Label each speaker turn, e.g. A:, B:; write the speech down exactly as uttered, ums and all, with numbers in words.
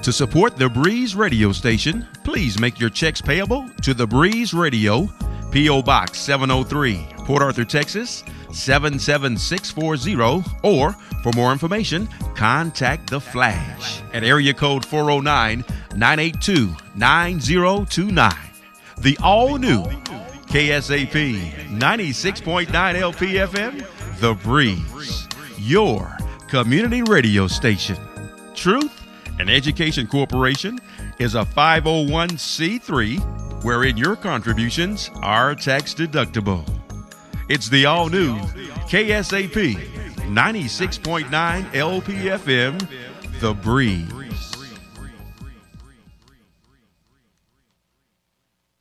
A: To support the Breeze Radio station, please make your checks payable to the Breeze Radio, P O. Box seven oh three, Port Arthur, Texas, seven seven six four zero, or for more information, contact The Flash at area code four oh nine, nine eight two, nine oh two nine. The all-new K S A P ninety-six point nine L P F M, The Breeze, your community radio station. Truth and Education Corporation is a five oh one c three wherein your contributions are tax deductible. It's the all-new K S A P ninety-six point nine L P F M, The Breeze.